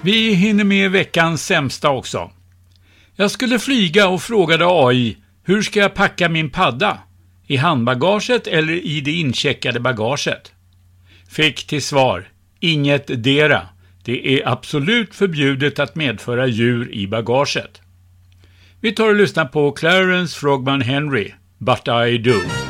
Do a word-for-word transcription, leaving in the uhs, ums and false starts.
Vi hinner med veckans sämsta också. Jag skulle flyga och frågade A I, hur ska jag packa min padda? I handbagaget eller i det incheckade bagaget? Fick till svar, inget dera. Det är absolut förbjudet att medföra djur i bagaget. Vi tar och lyssnar på Clarence Frogman Henry, But I Do.